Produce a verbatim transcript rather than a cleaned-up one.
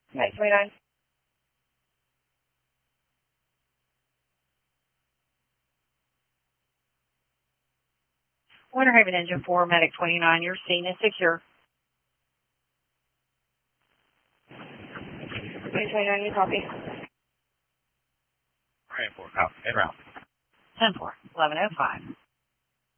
Medic twenty-nine. Winter Haven Engine four, Medic twenty-nine, your scene is secure. Medic twenty-nine, you copy. Right, four, copy. Head route. ten four, eleven oh five.